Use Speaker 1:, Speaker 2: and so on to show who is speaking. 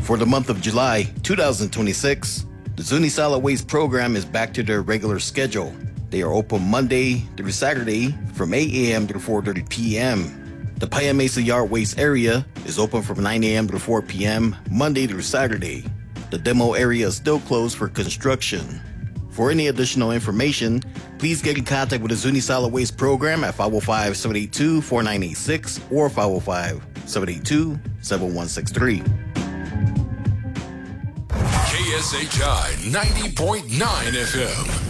Speaker 1: For the month of July 2026, the Zuni Solid Waste Program is back to their regular schedule. They are open Monday through Saturday from 8 a.m. to 4:30 p.m. The Paya Mesa Yard Waste area is open from 9 a.m. to 4 p.m. Monday through Saturday. The demo area is still closed for construction. For any additional information, please get in contact with the Zuni Solid Waste Program at 505-782-4986 or 505-782-7163.
Speaker 2: KSHI 90.9 FM.